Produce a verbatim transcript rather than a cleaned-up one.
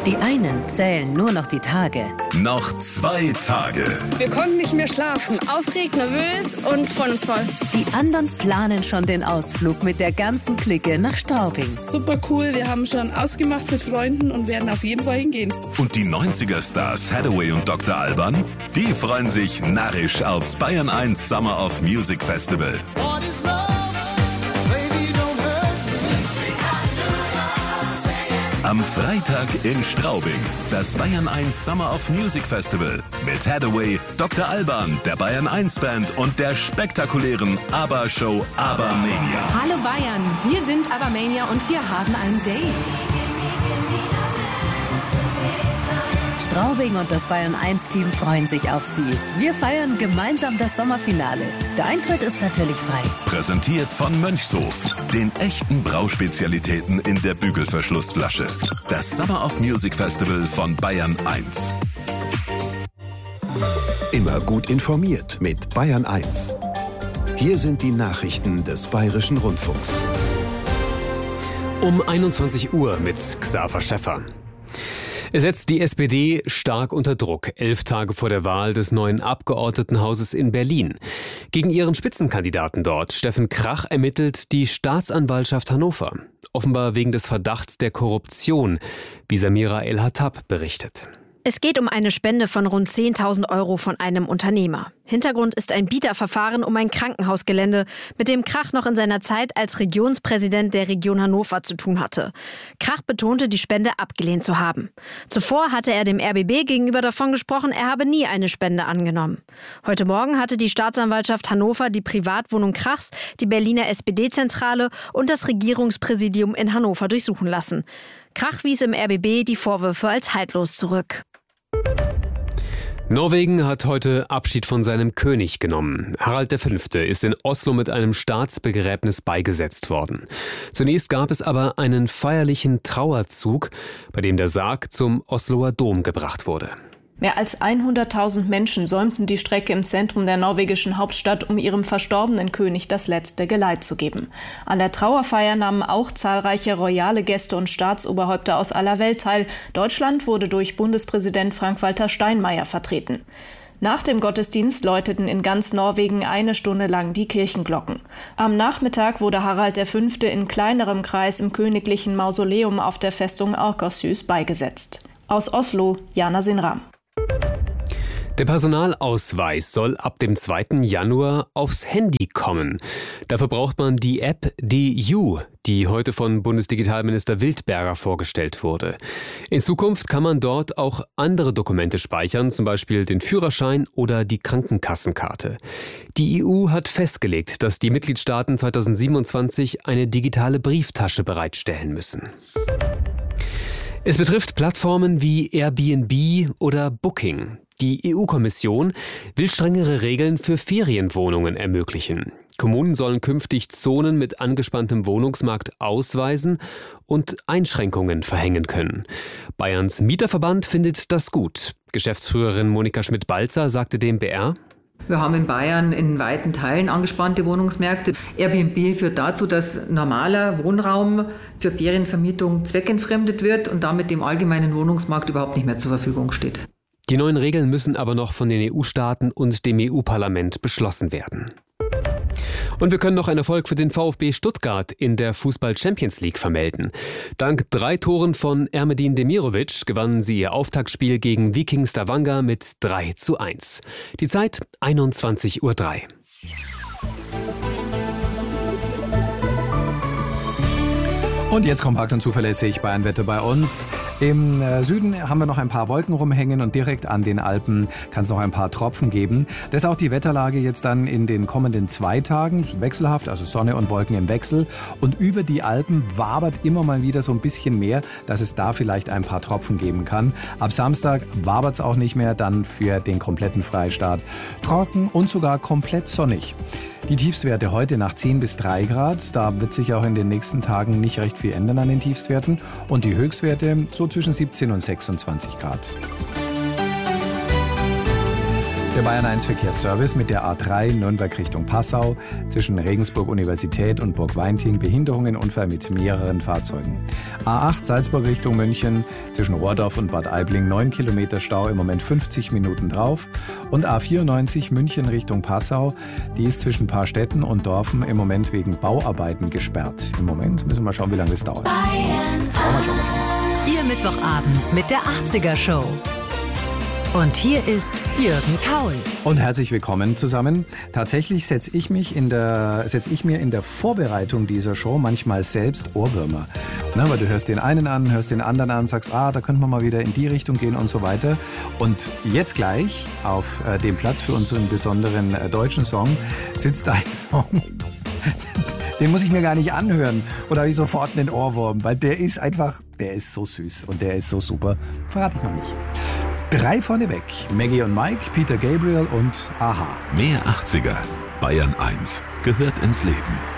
Die einen zählen nur noch die Tage. Noch zwei Tage. Wir konnten nicht mehr schlafen. Aufgeregt, nervös und freuen uns voll. Die anderen planen schon den Ausflug mit der ganzen Clique nach Straubing. Super cool, wir haben schon ausgemacht mit Freunden und werden auf jeden Fall hingehen. Und die neunziger-Stars Hathaway und Doktor Alban, die freuen sich narrisch aufs Bayern eins Summer of Music Festival. Am Freitag in Straubing, das Bayern eins Summer of Music Festival mit Hathaway, Doktor Alban, der Bayern eins Band und der spektakulären ABBA-Show ABBA-Mania. Hallo Bayern, wir sind ABBA-Mania und wir haben ein Date. Straubing und das Bayern eins Team freuen sich auf Sie. Wir feiern gemeinsam das Sommerfinale. Der Eintritt ist natürlich frei. Präsentiert von Mönchshof, den echten Brauspezialitäten in der Bügelverschlussflasche. Das Summer of Music Festival von Bayern eins. Immer gut informiert mit Bayern eins. Hier sind die Nachrichten des Bayerischen Rundfunks. Um einundzwanzig Uhr mit Xaver Schäffer. Es setzt die S P D stark unter Druck, elf Tage vor der Wahl des neuen Abgeordnetenhauses in Berlin. Gegen ihren Spitzenkandidaten dort, Steffen Krach, ermittelt die Staatsanwaltschaft Hannover. Offenbar wegen des Verdachts der Korruption, wie Samira El-Hattab berichtet. Es geht um eine Spende von rund zehntausend Euro von einem Unternehmer. Hintergrund ist ein Bieterverfahren um ein Krankenhausgelände, mit dem Krach noch in seiner Zeit als Regionspräsident der Region Hannover zu tun hatte. Krach betonte, die Spende abgelehnt zu haben. Zuvor hatte er dem R B B gegenüber davon gesprochen, er habe nie eine Spende angenommen. Heute Morgen hatte die Staatsanwaltschaft Hannover die Privatwohnung Krachs, die Berliner S P D-Zentrale und das Regierungspräsidium in Hannover durchsuchen lassen. Krach wies im R B B die Vorwürfe als haltlos zurück. Norwegen hat heute Abschied von seinem König genommen. Harald der Fünfte ist in Oslo mit einem Staatsbegräbnis beigesetzt worden. Zunächst gab es aber einen feierlichen Trauerzug, bei dem der Sarg zum Osloer Dom gebracht wurde. Mehr als hunderttausend Menschen säumten die Strecke im Zentrum der norwegischen Hauptstadt, um ihrem verstorbenen König das letzte Geleit zu geben. An der Trauerfeier nahmen auch zahlreiche royale Gäste und Staatsoberhäupter aus aller Welt teil. Deutschland wurde durch Bundespräsident Frank-Walter Steinmeier vertreten. Nach dem Gottesdienst läuteten in ganz Norwegen eine Stunde lang die Kirchenglocken. Am Nachmittag wurde Harald der Fünfte in kleinerem Kreis im königlichen Mausoleum auf der Festung Akershus beigesetzt. Aus Oslo, Jana Sinram. Der Personalausweis soll ab dem zweiten Januar aufs Handy kommen. Dafür braucht man die App D U, die heute von Bundesdigitalminister Wildberger vorgestellt wurde. In Zukunft kann man dort auch andere Dokumente speichern, zum Beispiel den Führerschein oder die Krankenkassenkarte. Die E U hat festgelegt, dass die Mitgliedstaaten zweitausendsiebenundzwanzig eine digitale Brieftasche bereitstellen müssen. Es betrifft Plattformen wie Airbnb oder Booking. Die E U-Kommission will strengere Regeln für Ferienwohnungen ermöglichen. Kommunen sollen künftig Zonen mit angespanntem Wohnungsmarkt ausweisen und Einschränkungen verhängen können. Bayerns Mieterverband findet das gut. Geschäftsführerin Monika Schmidt-Balzer sagte dem B R: Wir haben in Bayern in weiten Teilen angespannte Wohnungsmärkte. Airbnb führt dazu, dass normaler Wohnraum für Ferienvermietung zweckentfremdet wird und damit dem allgemeinen Wohnungsmarkt überhaupt nicht mehr zur Verfügung steht. Die neuen Regeln müssen aber noch von den E U-Staaten und dem E U-Parlament beschlossen werden. Und wir können noch einen Erfolg für den VfB Stuttgart in der Fußball-Champions League vermelden. Dank drei Toren von Ermedin Demirovic gewannen sie ihr Auftaktspiel gegen Viking Stavanger mit drei zu eins. Die Zeit einundzwanzig Uhr drei. Und jetzt kompakt und zuverlässig Bayernwetter bei uns. Im Süden haben wir noch ein paar Wolken rumhängen und direkt an den Alpen kann es noch ein paar Tropfen geben. Das ist auch die Wetterlage jetzt dann in den kommenden zwei Tagen. Wechselhaft, also Sonne und Wolken im Wechsel. Und über die Alpen wabert immer mal wieder so ein bisschen mehr, dass es da vielleicht ein paar Tropfen geben kann. Ab Samstag wabert es auch nicht mehr, dann für den kompletten Freistaat trocken und sogar komplett sonnig. Die Tiefstwerte heute nach zehn bis drei Grad. Da wird sich auch in den nächsten Tagen nicht recht viel ändern an den Tiefstwerten. Und die Höchstwerte so zwischen siebzehn und sechsundzwanzig Grad. Der Bayern eins Verkehrsservice mit der A drei Nürnberg Richtung Passau zwischen Regensburg Universität und Burg Weinting. Behinderungen, Unfall mit mehreren Fahrzeugen. A acht Salzburg Richtung München zwischen Rohrdorf und Bad Aibling neun Kilometer Stau, im Moment fünfzig Minuten drauf. Und A vierundneunzig München Richtung Passau, die ist zwischen Paarstetten und Dorfen im Moment wegen Bauarbeiten gesperrt. Im Moment müssen wir mal schauen, wie lange das dauert. Bayern Schauen wir, schauen wir, schauen wir. Ihr Mittwochabend mit der achtziger Show. Und hier ist Jürgen Kaul. Und herzlich willkommen zusammen. Tatsächlich setze ich mich in der, setze ich mir in der Vorbereitung dieser Show manchmal selbst Ohrwürmer. Na, weil du hörst den einen an, hörst den anderen an, sagst, ah, da könnte man mal wieder in die Richtung gehen und so weiter. Und jetzt gleich auf äh, dem Platz für unseren besonderen äh, deutschen Song sitzt ein Song. Den muss ich mir gar nicht anhören. Oder habe ich sofort einen Ohrwurm, weil der ist einfach, der ist so süß und der ist so super. Verrate ich noch nicht. Drei vorneweg. Maggie und Mike, Peter Gabriel und Aha. Mehr achtziger. Bayern eins gehört ins Leben.